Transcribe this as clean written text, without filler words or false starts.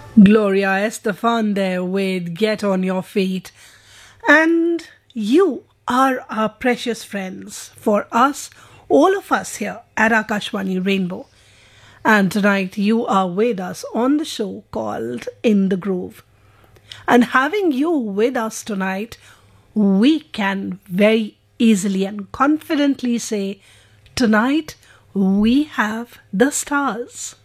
Gloria Estefan there with Get On Your Feet. And you are our precious friends for us, all of us here at Akashwani Rainbow. And tonight you are with us on the show called In the Groove. And having you with us tonight, we can very easily and confidently say, tonight we have the stars.